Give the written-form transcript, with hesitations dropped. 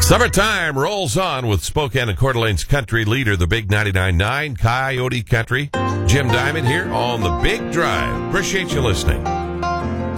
Summertime rolls on with Spokane and Coeur d'Alene's country leader, the Big 99.9 Coyote Country. Jim Diamond here on The Big Drive. Appreciate you listening.